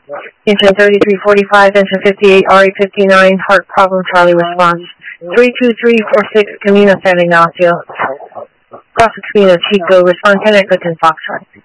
Engine 3345, engine 58, RE59, heart problem, Charlie response. 32346, Camino San Ignacio. Cross Camino, Chico, respond 10 Eglington Foxtrot.